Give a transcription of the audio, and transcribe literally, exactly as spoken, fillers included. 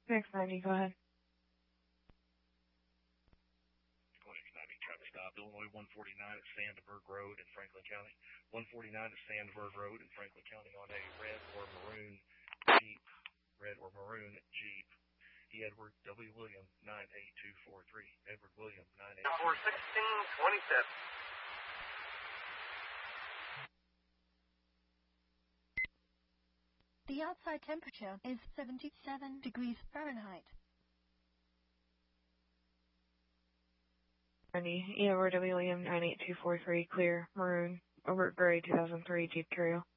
Next ninety, go ahead. Next ninety, traffic stop, Illinois one forty-nine at Sandberg Road in Franklin County. one forty-nine at Sandberg Road in Franklin County on a red or maroon Jeep. Red or maroon Jeep. E. Edward W. William nine eight two four three. Edward William nine eight two four three. four sixteen twenty-seven. The outside temperature is seventy-seven degrees Fahrenheit. E. Edward W. William nine eight two four three, clear, maroon, over gray two thousand three Jeep Carrier.